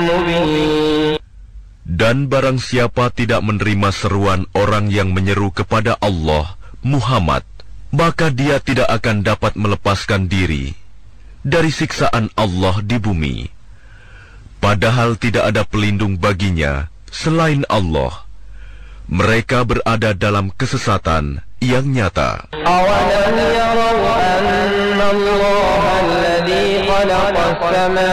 مبين. Dan barang siapa tidak menerima seruan orang yang menyeru kepada Allah, Muhammad, maka dia tidak akan dapat melepaskan diri dari siksaan Allah di bumi. Padahal tidak ada pelindung baginya selain Allah. Mereka berada dalam kesesatan yang nyata. أَوَلَمْ يَرَوْا أَنَّ اللَّهَ الَّذِي خَلَقَ السَّمَاوَاتِ